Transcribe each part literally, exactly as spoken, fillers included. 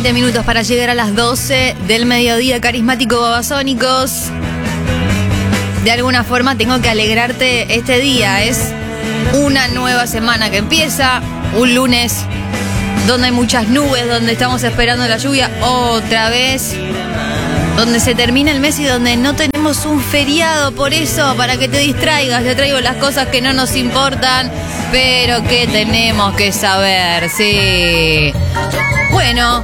veinte minutos para llegar a las doce del mediodía, carismático babasónicos. De alguna forma tengo que alegrarte este día. Es una nueva semana que empieza, un lunes donde hay muchas nubes, donde estamos esperando la lluvia otra vez, donde se termina el mes y donde no tenemos un feriado. Por eso, para que te distraigas, te traigo las cosas que no nos importan, pero que tenemos que saber, sí. Bueno,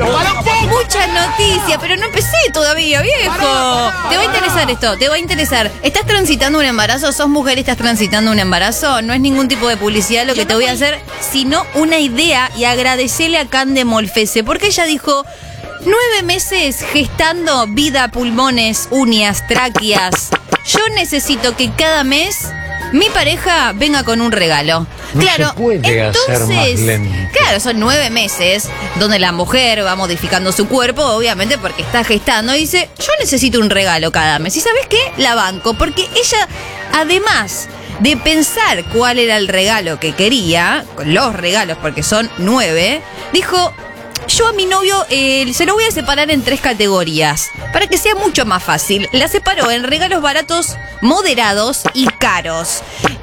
muchas noticias, pero no empecé todavía, viejo. Te va a interesar esto, te va a interesar. ¿Estás transitando un embarazo? ¿Sos mujer y estás transitando un embarazo? No es ningún tipo de publicidad lo que te voy a hacer, sino una idea, y agradecele a Cande Molfese, porque ella dijo: nueve meses gestando vida, pulmones, uñas, tráqueas. Yo necesito que cada mes mi pareja venga con un regalo. No claro, se puede entonces, hacer más lento. Claro, son nueve meses donde la mujer va modificando su cuerpo, obviamente porque está gestando, y dice: yo necesito un regalo cada mes. ¿Y sabes qué? La banco, porque ella, además de pensar cuál era el regalo que quería, los regalos, porque son nueve, dijo: yo a mi novio eh, se lo voy a separar en tres categorías, para que sea mucho más fácil. La separó en regalos baratos, moderados y caros.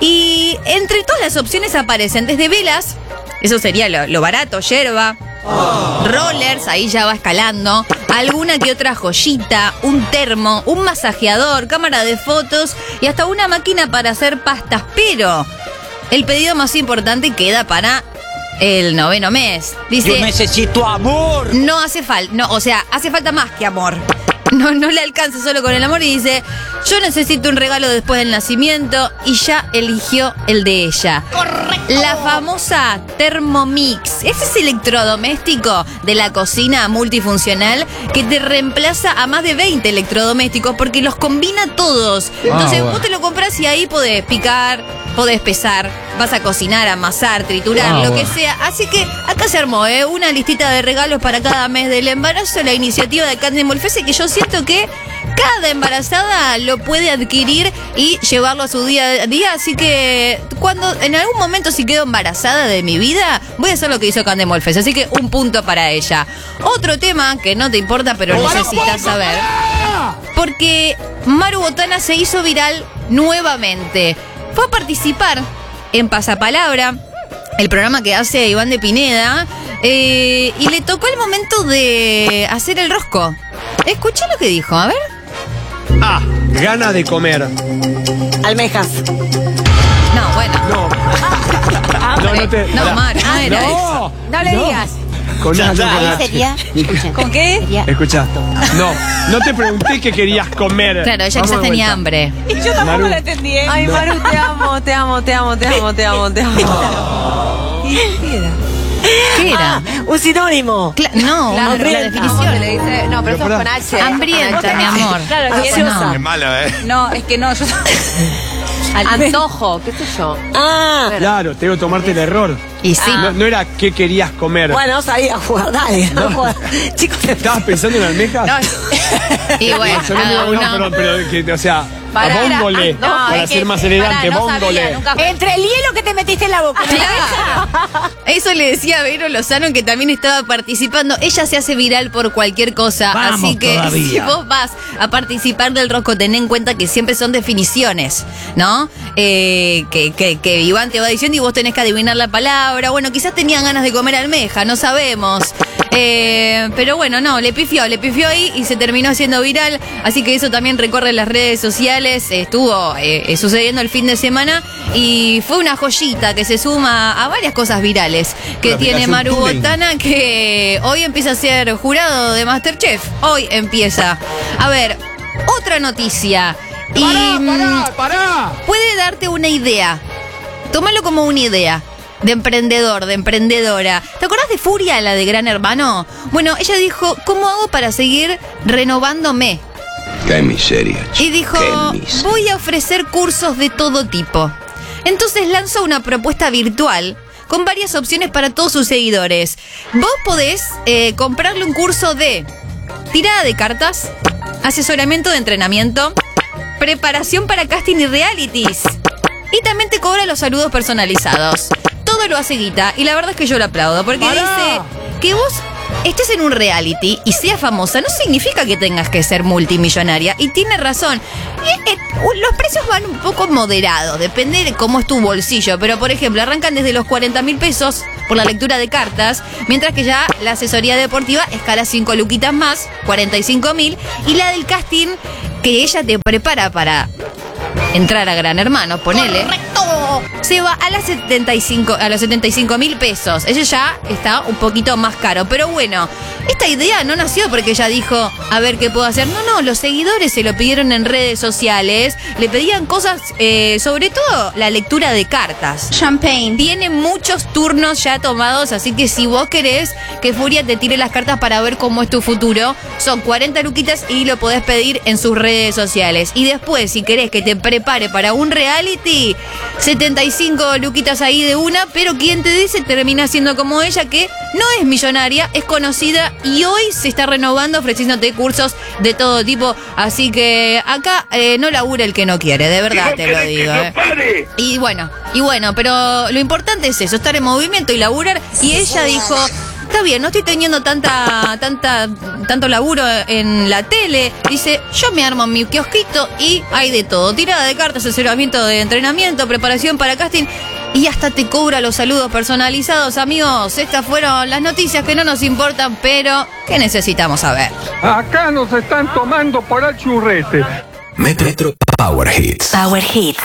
Y entre todas las opciones aparecen desde velas, eso sería lo, lo barato, yerba, oh. rollers, ahí ya va escalando, alguna que otra joyita, un termo, un masajeador, cámara de fotos y hasta una máquina para hacer pastas. Pero el pedido más importante queda para el noveno mes. Dice: yo necesito amor. No hace falta, no, o sea, hace falta más que amor. No, no le alcanza solo con el amor, y dice: yo necesito un regalo después del nacimiento, y ya eligió el de ella. ¡Correcto! La famosa Thermomix. Ese es electrodoméstico de la cocina multifuncional que te reemplaza a más de veinte electrodomésticos porque los combina todos. Entonces ah, bueno. vos te lo compras y ahí podés picar, podés pesar, vas a cocinar, amasar, triturar, Ah, lo bueno. que sea. Así que acá se armó, ¿eh? Una listita de regalos para cada mes del embarazo, la iniciativa de Cande Molfese, que yo siento que cada embarazada lo puede adquirir y llevarlo a su día a día. Así que cuando en algún momento, si quedo embarazada de mi vida, voy a hacer lo que hizo Cande Molfese. Así que un punto para ella. Otro tema que no te importa, pero necesitas saber, porque Maru Botana se hizo viral nuevamente. Fue a participar en Pasapalabra, el programa que hace Iván de Pineda, eh, y le tocó el momento de hacer el rosco. Escuché lo que dijo, a ver. Ah, gana de comer. Almejas. No, bueno. No. No, no te. No, pará. Mar, no era eso. No, No le digas. con Ya, nada, ya. con Ahí nada. sería. Escuchen. ¿Con qué? Sería- Escucha. No, no te pregunté qué querías comer. Claro, ella Vamos quizás de tenía vuelta. hambre. Y yo tampoco Maru. la entendí. ¿eh? Ay, No. Maru, te amo, te amo, te amo, te amo, te amo, te amo. ¿Y qué era? ¿Qué era? Ah, un sinónimo. Cla- no, Claro, la hambrienta. definición. Le dice, no, pero eso es Pero con pará. H. Hambrienta, mi amor. Claro, que Ansiosa. no. mala, ¿eh? No, es que no, yo. Antojo, qué sé yo. Ah, Claro, tengo que tomarte el error. Y sí. No, no era qué querías comer. bueno, no sabía jugar. Dale, no. jugar. Chicos, ¿Estabas pensando en almejas? No, Y bueno, Yo no, cada no, no, uno. perdón, pero que, o sea, Pará. a bóngole, No, para es ser que- más pará, elegante, no sabía, bóngole. nunca- entre el hielo que te metiste en la boca. Claro. Eso le decía a Vero Lozano, que también estaba participando. Ella se hace viral por cualquier cosa. Vamos así que todavía. si vos vas a participar del rosco, ten en cuenta que siempre son definiciones, ¿no? Eh, que, que, que Iván te va diciendo y vos tenés que adivinar la palabra. Bueno, quizás tenían ganas de comer almeja, no sabemos. Eh, pero bueno, no, le pifió, le pifió ahí y se terminó haciendo viral. Así que eso también recorre las redes sociales. Estuvo eh, sucediendo el fin de semana y fue una joyita que se suma a varias cosas virales que La tiene aplicación Maru Turing. Botana, que hoy empieza a ser jurado de MasterChef. Hoy empieza. A ver, otra noticia. Y ¡Pará, mm, pará, pará! puede darte una idea. Tómalo como una idea. De emprendedor, de emprendedora. ¿Te acordás de Furia, la de Gran Hermano? Bueno, ella dijo: ¿cómo hago para seguir renovándome? Qué miseria. Y dijo: Qué miseria. voy a ofrecer cursos de todo tipo. Entonces lanzó una propuesta virtual con varias opciones para todos sus seguidores. Vos podés eh, comprarle un curso de tirada de cartas, asesoramiento de entrenamiento, preparación para casting y realities. Y también te cobra los saludos personalizados. Todo lo hace guita. Y la verdad es que yo lo aplaudo. Porque ¡Pará! dice que vos estés en un reality y seas famosa no significa que tengas que ser multimillonaria. Y tiene razón. Y, eh, los precios van un poco moderados, depende de cómo es tu bolsillo. Pero, por ejemplo, arrancan desde los cuarenta mil pesos por la lectura de cartas, mientras que ya la asesoría deportiva escala cinco luquitas más, cuarenta y cinco mil. Y la del casting, que ella te prepara para entrar a Gran Hermano, ponele. ¡Correcto! Se va a las setenta y cinco, a los setenta y cinco mil pesos. Ese ya está un poquito más caro. Pero bueno, esta idea no nació porque ella dijo, a ver qué puedo hacer. No, no, los seguidores se lo pidieron en redes sociales. Le pedían cosas, eh, sobre todo la lectura de cartas. Champagne. Tiene muchos turnos ya tomados, así que si vos querés que Furia te tire las cartas para ver cómo es tu futuro, son cuarenta luquitas y lo podés pedir en sus redes sociales. Y después, si querés que te prepare para un reality, setenta y cinco luquitas ahí de una, pero quien te dice termina siendo como ella, que no es millonaria, es conocida y hoy se está renovando ofreciéndote cursos de todo tipo. Así que acá eh, no labura el que no quiere, de verdad te lo digo. Eh. Y bueno, y bueno, pero lo importante es eso, estar en movimiento y laburar. Y ella dijo, está bien, no estoy teniendo tanta, tanta, tanto laburo en la tele. Dice, yo me armo mi kiosquito y hay de todo. Tirada de cartas, asesoramiento de entrenamiento, preparación para casting. Y hasta te cobra los saludos personalizados, amigos. Estas fueron las noticias que no nos importan, pero que necesitamos saber. Acá nos están tomando por el churrete. Metro Power Hits. Power Hits.